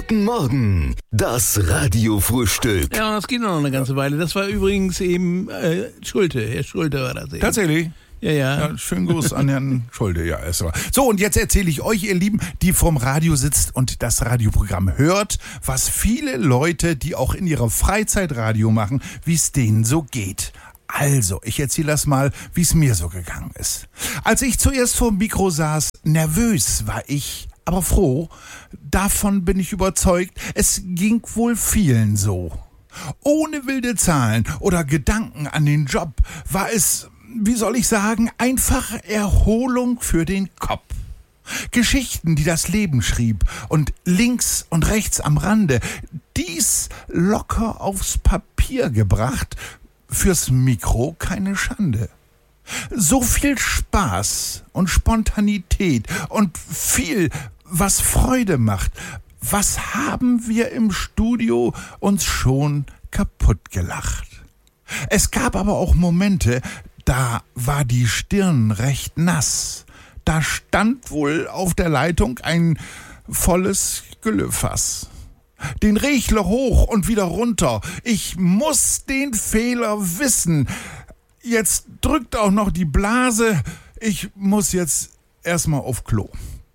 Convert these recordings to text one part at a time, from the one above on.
Guten Morgen, das Radiofrühstück. Ja, das geht noch eine ganze Weile. Das war übrigens eben Schulte. Herr Schulte war das eben. Tatsächlich? Ja. Schönen Gruß an Herrn Schulte. Ja, ist so. So, und jetzt erzähle ich euch, ihr Lieben, die vorm Radio sitzt und das Radioprogramm hört, was viele Leute, die auch in ihrer Freizeit Radio machen, wie es denen so geht. Also, ich erzähle das mal, wie es mir so gegangen ist. Als ich zuerst vor dem Mikro saß, nervös war ich, aber froh. Davon bin ich überzeugt, es ging wohl vielen so. Ohne wilde Zahlen oder Gedanken an den Job war es, wie soll ich sagen, einfach Erholung für den Kopf. Geschichten, die das Leben schrieb und links und rechts am Rande, dies locker aufs Papier gebracht, fürs Mikro keine Schande. So viel Spaß und Spontanität und viel, was Freude macht. Was haben wir im Studio uns schon kaputt gelacht? Es gab aber auch Momente, da war die Stirn recht nass. Da stand wohl auf der Leitung ein volles Güllefass. Den Regler hoch und wieder runter. Ich muss den Fehler wissen. Jetzt drückt auch noch die Blase. Ich muss jetzt erstmal auf Klo.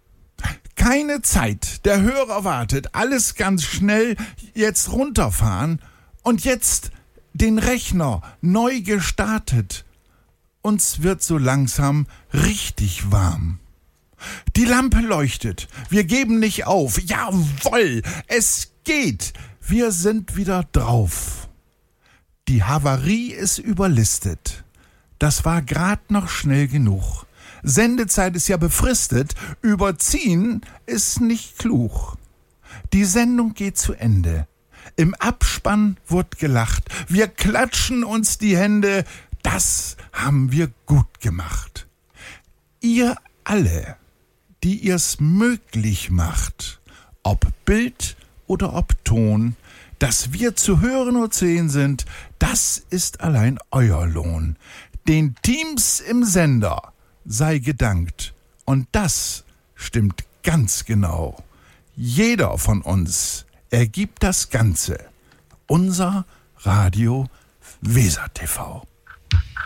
Keine Zeit. Der Hörer wartet. Alles ganz schnell. Jetzt runterfahren. Und jetzt den Rechner neu gestartet. Uns wird so langsam richtig warm. Die Lampe leuchtet. Wir geben nicht auf. Jawohl, es geht. Wir sind wieder drauf. Die Havarie ist überlistet. Das war grad noch schnell genug. Sendezeit ist ja befristet. Überziehen ist nicht klug. Die Sendung geht zu Ende. Im Abspann wird gelacht. Wir klatschen uns die Hände. Das haben wir gut gemacht. Ihr alle, die ihr's möglich macht, ob Bild oder ob Ton, dass wir zu hören und sehen sind, das ist allein euer Lohn. Den Teams im Sender sei gedankt. Und das stimmt ganz genau. Jeder von uns ergibt das Ganze. Unser Radio Weser TV.